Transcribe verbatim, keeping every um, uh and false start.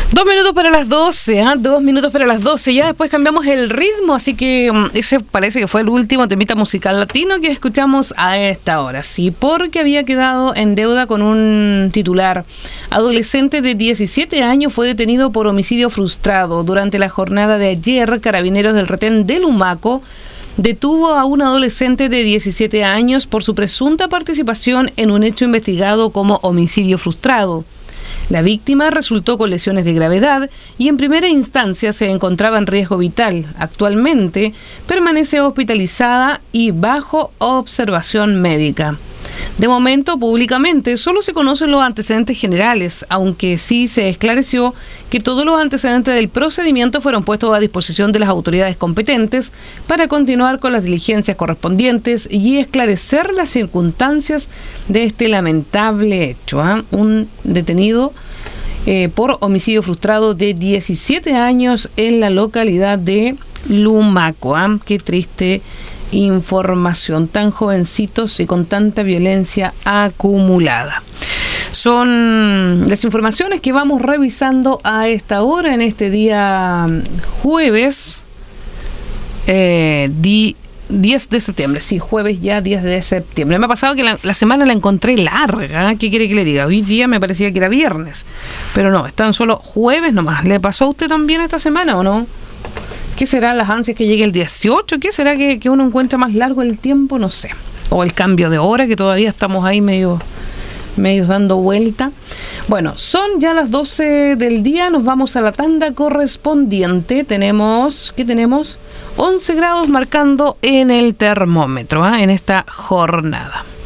Dos minutos para las doce, ¿ah? Dos minutos para las doce. Ya después cambiamos el ritmo, así que um, ese parece que fue el último temita musical latino que escuchamos a esta hora. Sí, porque había quedado en deuda con un titular. Adolescente de diecisiete años fue detenido por homicidio frustrado. Durante la jornada de ayer, Carabineros del Retén de Lumaco detuvo a un adolescente de diecisiete años por su presunta participación en un hecho investigado como homicidio frustrado. La víctima resultó con lesiones de gravedad y en primera instancia se encontraba en riesgo vital. Actualmente permanece hospitalizada y bajo observación médica. De momento, públicamente, solo se conocen los antecedentes generales, aunque sí se esclareció que todos los antecedentes del procedimiento fueron puestos a disposición de las autoridades competentes para continuar con las diligencias correspondientes y esclarecer las circunstancias de este lamentable hecho. ¿eh? Un detenido eh, por homicidio frustrado de diecisiete años en la localidad de Lumaco. ¿eh? Qué triste información, tan jovencitos y con tanta violencia acumulada. Son las informaciones que vamos revisando a esta hora, en este día jueves eh, di, diez de septiembre. Sí, jueves ya diez de septiembre. Me ha pasado que la, la semana la encontré larga. ¿Qué quiere que le diga? Hoy día me parecía que era viernes, pero no, están solo jueves nomás. ¿Le pasó a usted también esta semana o no? ¿Qué será las ansias que llegue el dieciocho? ¿Qué será que, que uno encuentra más largo el tiempo? No sé. O el cambio de hora, que todavía estamos ahí medio, medio dando vuelta. Bueno, son ya las doce del día. Nos vamos a la tanda correspondiente. Tenemos, ¿qué tenemos? once grados marcando en el termómetro, ¿eh? En esta jornada.